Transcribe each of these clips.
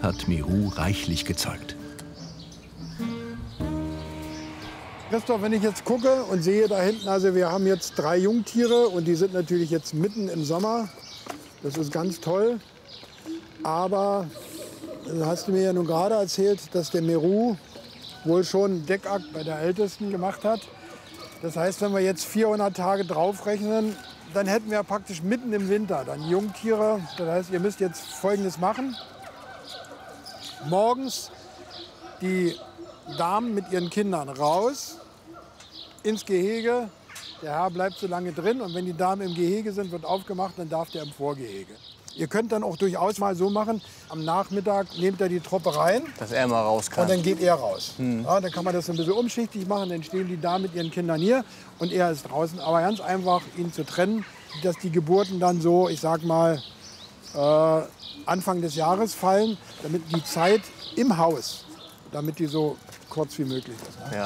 hat Meru reichlich gezeugt. Christoph, wenn ich jetzt gucke und sehe da hinten, also wir haben jetzt 3 Jungtiere und die sind natürlich jetzt mitten im Sommer. Das ist ganz toll. Aber hast du mir ja nun gerade erzählt, dass der Meru wohl schon einen Deckakt bei der Ältesten gemacht hat. Das heißt, wenn wir jetzt 400 Tage draufrechnen, dann hätten wir praktisch mitten im Winter dann Jungtiere. Das heißt, ihr müsst jetzt Folgendes machen. Morgens die Damen mit ihren Kindern raus ins Gehege. Der Herr bleibt so lange drin und wenn die Damen im Gehege sind, wird aufgemacht, dann darf der im Vorgehege. Ihr könnt dann auch durchaus mal so machen, am Nachmittag nehmt ihr die Truppe rein. Dass er mal raus kann. Und dann geht er raus. Ja, dann kann man das ein bisschen umschichtig machen, dann stehen die Damen mit ihren Kindern hier und er ist draußen. Aber ganz einfach, ihn zu trennen, dass die Geburten dann so, ich sag mal, Anfang des Jahres fallen, damit die Zeit im Haus, damit die so kurz wie möglich ist. Ne? Ja.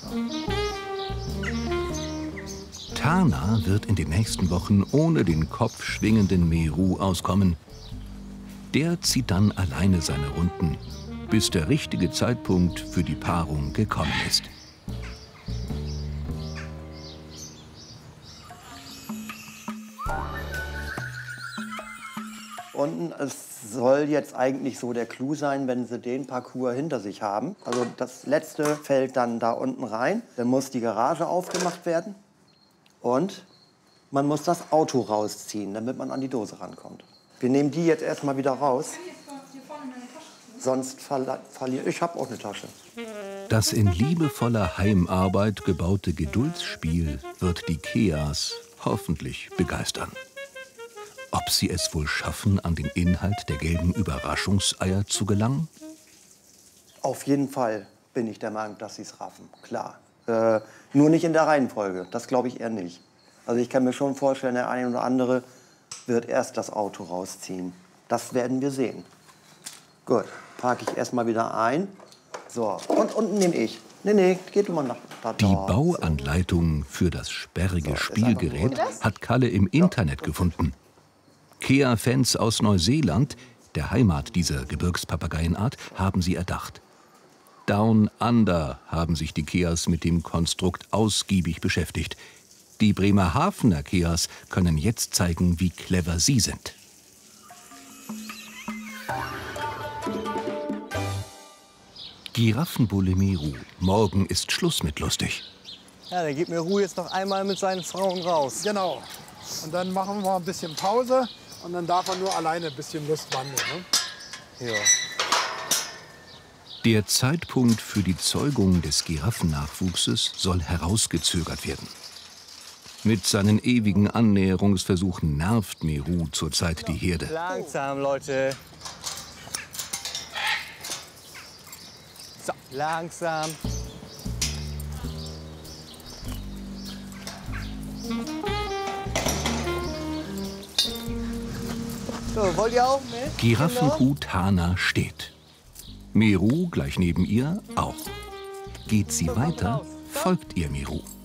Tana wird in den nächsten Wochen ohne den kopfschwingenden Meru auskommen. Der zieht dann alleine seine Runden, bis der richtige Zeitpunkt für die Paarung gekommen ist. Unten, es soll jetzt eigentlich so der Clou sein, wenn Sie den Parcours hinter sich haben. Also das letzte fällt dann da unten rein. Dann muss die Garage aufgemacht werden. Und man muss das Auto rausziehen, damit man an die Dose rankommt. Wir nehmen die jetzt erstmal wieder raus. Sonst verliere ich. Habe auch eine Tasche. Das in liebevoller Heimarbeit gebaute Geduldsspiel wird die Keas hoffentlich begeistern. Ob sie es wohl schaffen, an den Inhalt der gelben Überraschungseier zu gelangen? Auf jeden Fall bin ich der Meinung, dass sie es raffen, klar. Nur nicht in der Reihenfolge, das glaube ich eher nicht. Also ich kann mir schon vorstellen, der eine oder andere wird erst das Auto rausziehen. Das werden wir sehen. Gut, parke ich erstmal wieder ein. So, und unten nehme ich. Nee, geht immer nach da. Die Bauanleitung für das sperrige Spielgerät hat Kalle im Internet gefunden. Kea-Fans aus Neuseeland, der Heimat dieser Gebirgspapageienart, haben sie erdacht. Down Under haben sich die Keas mit dem Konstrukt ausgiebig beschäftigt. Die Bremerhavener Keas können jetzt zeigen, wie clever sie sind. Giraffenbulle Meru, morgen ist Schluss mit lustig. Ja, dann geht Meru jetzt noch einmal mit seinen Frauen raus. Genau. Und dann machen wir ein bisschen Pause und dann darf er nur alleine ein bisschen Lust wandeln. Ne? Ja. Der Zeitpunkt für die Zeugung des Giraffennachwuchses soll herausgezögert werden. Mit seinen ewigen Annäherungsversuchen nervt Meru zurzeit die Herde. Langsam, Leute. So, langsam. So, wollt ihr auch mit? Giraffenkuh Tana steht. Meru, gleich neben ihr, auch. Geht sie weiter, folgt ihr Meru.